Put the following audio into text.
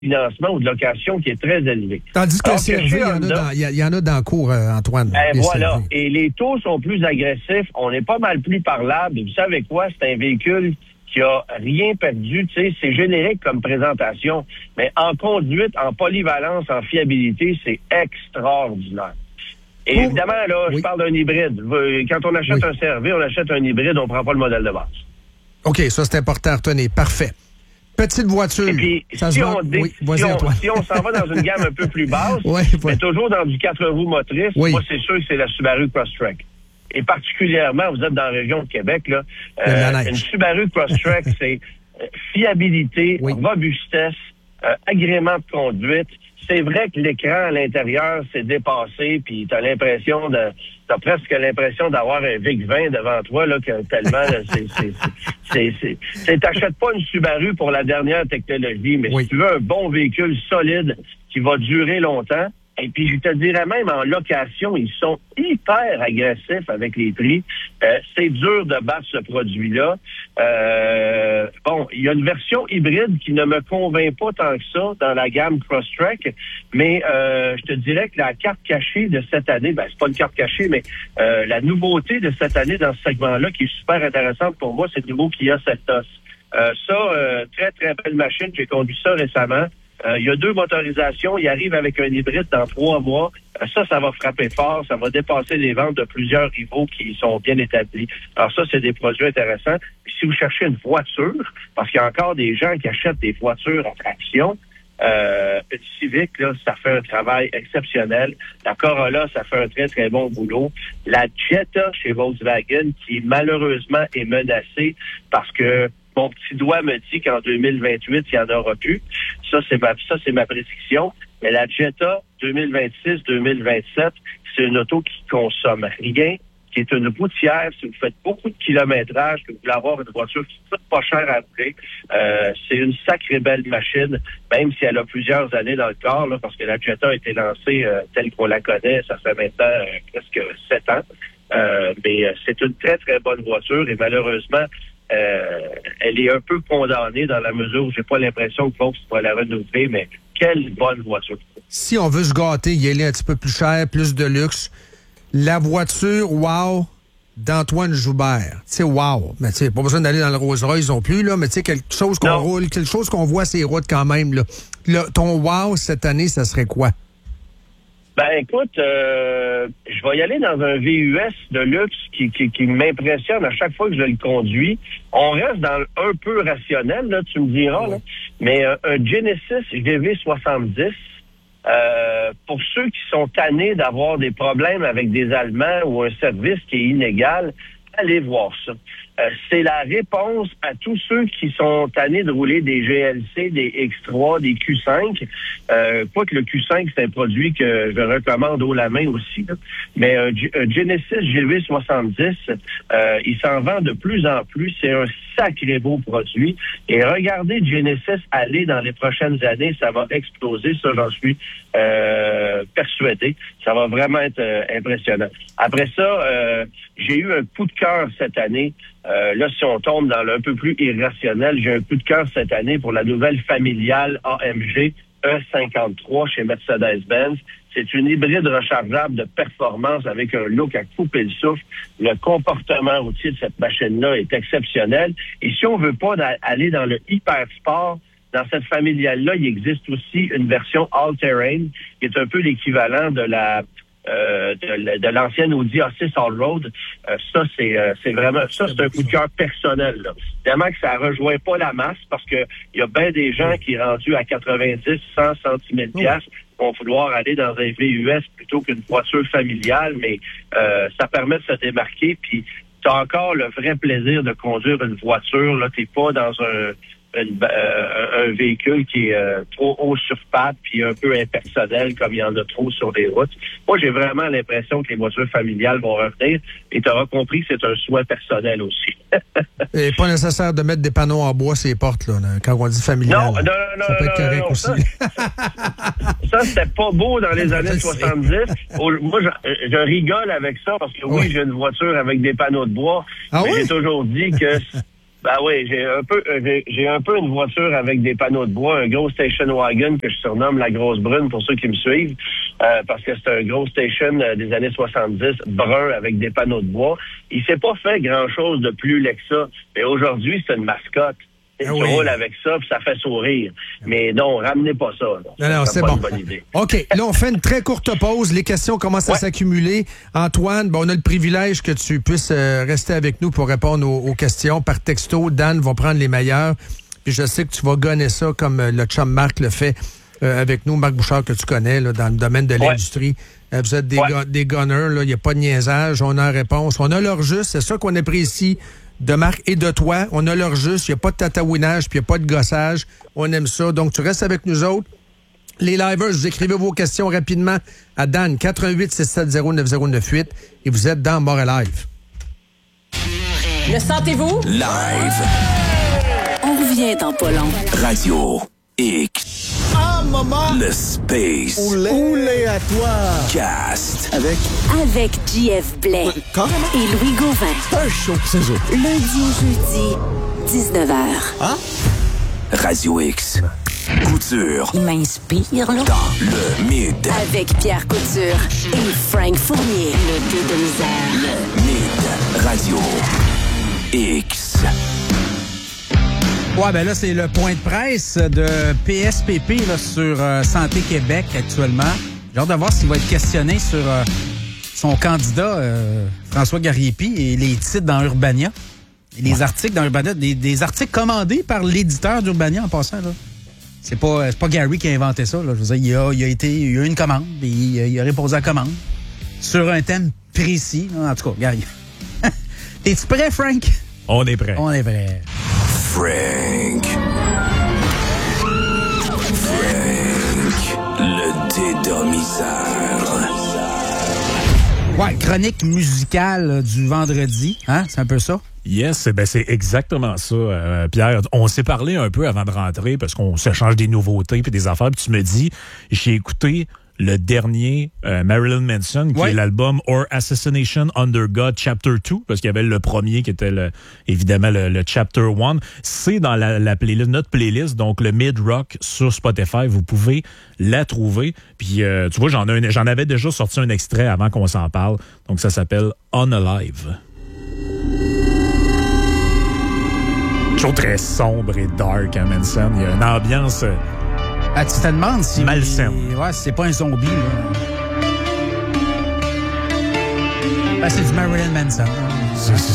financement ou de location qui est très élevé. Tandis que CRV, il y en a dans le cours, Antoine. Voilà. CRV. Et les taux sont plus agressifs. On est pas mal plus parlable. Et vous savez quoi? C'est un véhicule qui a rien perdu. Tu sais, c'est générique comme présentation. Mais en conduite, en polyvalence, en fiabilité, c'est extraordinaire. Et évidemment, là, je parle d'un hybride. Quand on achète un CRV, on achète un hybride, on prend pas le modèle de base. OK, ça, c'est important à retenir. Parfait. Petite voiture. Et puis, si on s'en va dans une gamme un peu plus basse, mais toujours dans du 4 roues motrices, moi, c'est sûr que c'est la Subaru Crosstrek. Et particulièrement, vous êtes dans la région de Québec, là, une Subaru Crosstrek, c'est fiabilité, robustesse, agrément de conduite. C'est vrai que l'écran à l'intérieur s'est dépassé, puis t'as presque l'impression d'avoir un VIC-20 devant toi, là, que tellement, t'achètes pas une Subaru pour la dernière technologie, mais si tu veux un bon véhicule solide qui va durer longtemps. Et puis, je te dirais même, en location, ils sont hyper agressifs avec les prix. C'est dur de battre ce produit-là. Il y a une version hybride qui ne me convainc pas tant que ça dans la gamme Crosstrek, mais je te dirais que la carte cachée de cette année, c'est pas une carte cachée, mais la nouveauté de cette année dans ce segment-là qui est super intéressante pour moi, c'est le nouveau Kia Seltos. Très, très belle machine. J'ai conduit ça récemment. Il y a 2 motorisations. Il arrive avec un hybride dans 3 mois. Ça va frapper fort. Ça va dépasser les ventes de plusieurs rivaux qui sont bien établis. Alors ça, c'est des produits intéressants. Puis si vous cherchez une voiture, parce qu'il y a encore des gens qui achètent des voitures à traction, une Civic, là, ça fait un travail exceptionnel. La Corolla, ça fait un très, très bon boulot. La Jetta chez Volkswagen, qui malheureusement est menacée parce que mon petit doigt me dit qu'en 2028, il n'y en aura plus. Ça, c'est ma prédiction. Mais la Jetta 2026-2027, c'est une auto qui consomme rien, qui est une routière. Si vous faites beaucoup de kilométrage, que vous voulez avoir une voiture qui coûte pas cher à acheter, c'est une sacrée belle machine, même si elle a plusieurs années dans le corps, là, parce que la Jetta a été lancée telle qu'on la connaît, ça fait maintenant presque 7 ans. Mais c'est une très, très bonne voiture et malheureusement, elle est un peu condamnée dans la mesure où j'ai pas l'impression que Volks va la renouveler, mais quelle bonne voiture. Si on veut se gâter, y aller un petit peu plus cher, plus de luxe, la voiture, wow, d'Antoine Joubert. Tu sais, wow. Mais tu sais, pas besoin d'aller dans le Rolls-Royce non plus, là, mais tu sais, quelque chose qu'on roule, quelque chose qu'on voit sur les routes quand même, là. Ton wow cette année, ça serait quoi? Écoute, je vais y aller dans un VUS de luxe qui m'impressionne à chaque fois que je le conduis. On reste dans un peu rationnel, là, tu me diras, là. Mais un Genesis GV70, pour ceux qui sont tannés d'avoir des problèmes avec des Allemands ou un service qui est inégal, allez voir ça. C'est la réponse à tous ceux qui sont tannés de rouler des GLC, des X3, des Q5. Quoique le Q5, c'est un produit que je recommande haut la main aussi. Là. Mais un Genesis GV70, il s'en vend de plus en plus. C'est un sacré beau produit. Et regardez Genesis aller dans les prochaines années, ça va exploser. Ça, j'en suis persuadé. Ça va vraiment être impressionnant. Après ça, j'ai eu un coup de cœur cette année. Là, si on tombe dans un peu plus irrationnel, j'ai un coup de cœur cette année pour la nouvelle familiale AMG E53 chez Mercedes-Benz. C'est une hybride rechargeable de performance avec un look à couper le souffle. Le comportement routier de cette machine-là est exceptionnel. Et si on veut pas aller dans le hyper sport, dans cette familiale-là, il existe aussi une version all-terrain qui est un peu l'équivalent de l'ancienne Audi A6 Allroad. Ça, c'est vraiment, ça, c'est un coup de cœur personnel, là. Évidemment que ça rejoint pas la masse parce que il y a bien des gens qui, rendus à 90, 100, 110 000 piastres, vont vouloir aller dans un VUS plutôt qu'une voiture familiale, mais ça permet de se démarquer, puis t'as encore le vrai plaisir de conduire une voiture, là, t'es pas dans un véhicule qui est trop haut sur pattes puis un peu impersonnel comme il y en a trop sur les routes. Moi, j'ai vraiment l'impression que les voitures familiales vont revenir et tu auras compris que c'est un souhait personnel aussi. Et pas nécessaire de mettre des panneaux en bois sur les portes, là, quand on dit familial. Non, ça peut être correct aussi. Ça, c'était pas beau dans les années 70. Moi, je rigole avec ça parce que oui, j'ai une voiture avec des panneaux de bois, mais j'ai toujours dit que Ben oui, j'ai un peu une voiture avec des panneaux de bois, un gros station wagon que je surnomme la grosse brune pour ceux qui me suivent, parce que c'est un gros station des années 70, brun avec des panneaux de bois. Il s'est pas fait grand-chose de plus laid que ça, mais aujourd'hui, c'est une mascotte. Tu roules avec ça, puis ça fait sourire. Mais non, ramenez pas ça. Non, c'est bon. Bonne idée. OK, là, on fait une très courte pause. Les questions commencent à s'accumuler. Antoine, on a le privilège que tu puisses rester avec nous pour répondre aux questions par texto. Dan va prendre les meilleures. Puis je sais que tu vas gonner ça comme le chum Marc le fait avec nous. Marc Bouchard, que tu connais là, dans le domaine de l'industrie. Vous êtes des gunners. Il n'y a pas de niaisage. On a la réponse. On a l'heure juste. C'est ça qu'on apprécie de Marc et de toi. On a l'heure juste. Il n'y a pas de tatouinage puis il n'y a pas de gossage. On aime ça. Donc, tu restes avec nous autres. Les livers, vous écrivez vos questions rapidement à Dan, 88-670-9098 et vous êtes dans Montréal Live. Le sentez-vous? Live. On revient dans pas long. Radio X. Ah, maman! Le Space. Oulé à toi! Cast. Avec JF Blais. Carrément? Et Louis Gauvin. Un show, c'est ça. Lundi au jeudi, 19h. Hein? Radio X. Couture. Il m'inspire, là. Dans le mid. Avec Pierre Couture et Frank Fournier. Le deux de misère. Le mid. Radio X. Ouais, ben là, c'est le point de presse de PSPP là, sur Santé Québec actuellement. J'ai hâte de voir s'il va être questionné sur son candidat, François Gariepi, et les titres dans Urbania. Et les articles dans Urbania, des articles commandés par l'éditeur d'Urbania en passant. Là. C'est pas Gary qui a inventé ça. Là. Je veux dire, il y a eu une commande, et il a répondu à la commande sur un thème précis. En tout cas, Gary. T'es-tu prêt, Frank? On est prêt. On est prêt. Frank, le dédomiseur. Ouais, chronique musicale du vendredi, hein? C'est un peu ça? Yes, ben c'est exactement ça, Pierre. On s'est parlé un peu avant de rentrer parce qu'on s'échange des nouveautés puis des affaires. Puis tu me dis, j'ai écouté le dernier Marilyn Manson, qui est l'album Or Assassination Under God Chapter 2, parce qu'il y avait le premier qui était évidemment le Chapter 1. C'est dans la playlist, notre playlist, donc le mid-rock sur Spotify. Vous pouvez la trouver. Puis tu vois, j'en avais déjà sorti un extrait avant qu'on s'en parle. Donc ça s'appelle Unalive. Toujours très sombre et dark, hein, Manson. Il y a une ambiance... Ah, tu te demandes si... malsaine. Ouais, c'est pas un zombie, là. Ben, c'est du Marilyn Manson.